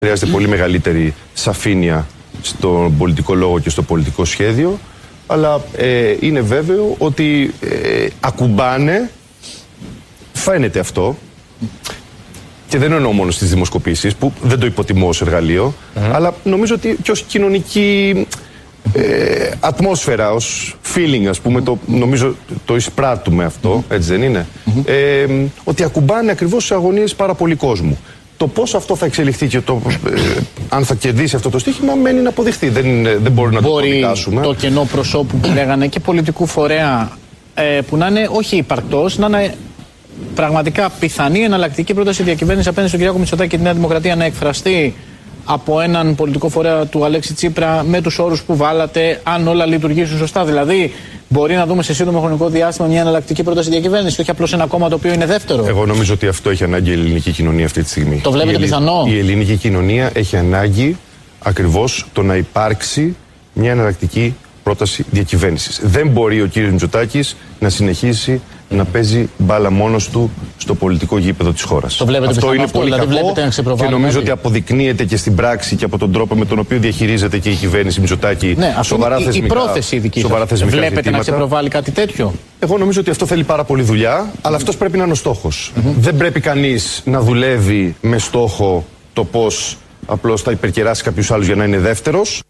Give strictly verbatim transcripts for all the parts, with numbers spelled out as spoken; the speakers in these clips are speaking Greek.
Χρειάζεται πολύ μεγαλύτερη σαφήνεια στον πολιτικό λόγο και στο πολιτικό σχέδιο, αλλά ε, είναι βέβαιο ότι ε, ακουμπάνε, φαίνεται αυτό, και δεν εννοώ μόνο στις δημοσκοπήσεις, που δεν το υποτιμώ ως εργαλείο, mm-hmm. αλλά νομίζω ότι και ως κοινωνική ε, ατμόσφαιρα, ως feeling, ας πούμε, το, νομίζω το εισπράττουμε αυτό, mm-hmm. έτσι δεν είναι, mm-hmm. ε, ότι ακουμπάνε ακριβώς σε αγωνίες πάρα πολύ κόσμου. Το πώς αυτό θα εξελιχθεί και το, ε, αν θα κερδίσει αυτό το στοίχημα μένει να αποδειχθεί. Δεν, δεν μπορεί να το προδικάσουμε. Το κενό προσώπου που λέγανε και πολιτικού φορέα ε, που να είναι όχι υπαρκτός, να είναι πραγματικά πιθανή εναλλακτική πρόταση διακυβέρνηση απέναντι στον Κυριάκο Μητσοτάκη και τη Νέα Δημοκρατία να εκφραστεί από έναν πολιτικό φορέα του Αλέξη Τσίπρα με τους όρους που βάλατε, αν όλα λειτουργήσουν σωστά. Δηλαδή, μπορεί να δούμε σε σύντομο χρονικό διάστημα μια εναλλακτική πρόταση διακυβέρνηση, όχι απλώς ένα κόμμα το οποίο είναι δεύτερο. Εγώ νομίζω ότι αυτό έχει ανάγκη η ελληνική κοινωνία αυτή τη στιγμή. Το βλέπετε η πιθανό? Η ελληνική κοινωνία έχει ανάγκη ακριβώς το να υπάρξει μια εναλλακτική πρόταση διακυβέρνησης. Δεν μπορεί ο κύριος Μητσοτάκης να συνεχίσει να παίζει μπάλα μόνος του στο πολιτικό γήπεδο της χώρας. Το βλέπετε αυτό είναι αυτό, πολύ δηλαδή κακό και νομίζω κάτι. ότι αποδεικνύεται και στην πράξη και από τον τρόπο με τον οποίο διαχειρίζεται και η κυβέρνηση Μητσοτάκη ναι, σοβαρά η, θεσμικά. Η πρόθεση δική σας. Βλέπετε ζητήματα. Να ξεπροβάλλει κάτι τέτοιο? Εγώ νομίζω ότι αυτό θέλει πάρα πολύ δουλειά, αλλά αυτός πρέπει να είναι ο στόχος. Mm-hmm. Δεν πρέπει κανείς να δουλεύει με στόχο το πώς απλώς θα υπερκεράσει κάποιους άλλους για να είναι δεύτερος.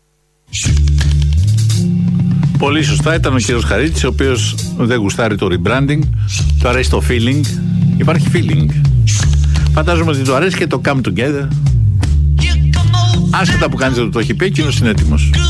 Πολύ σωστά ήταν ο κύριος Χαρίτσης, ο οποίος δεν γουστάρει το rebranding, του αρέσει το feeling. Υπάρχει feeling. Φαντάζομαι ότι του αρέσει και το come together. Άσχετα που κανείς δεν το έχει πει, εκείνος είναι έτοιμος.